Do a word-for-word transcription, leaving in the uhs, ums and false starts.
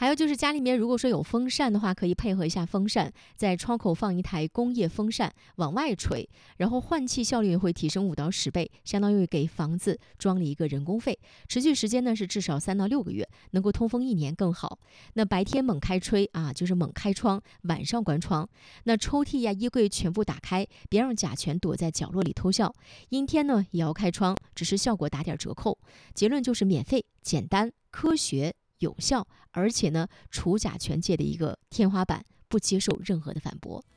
还有就是家里面如果说有风扇的话，可以配合一下风扇，在窗口放一台工业风扇往外吹，然后换气效率会提升五到十倍，相当于给房子装了一个人工费，持续时间呢是至少三到六个月，能够通风一年更好。那白天猛开吹啊，就是猛开窗，晚上关窗。那抽屉呀、衣柜全部打开，别让甲醛躲在角落里偷笑。阴天呢也要开窗，只是效果打点折扣。结论就是免费、简单、科学、有效，而且呢除甲醛界的一个天花板，不接受任何的反驳。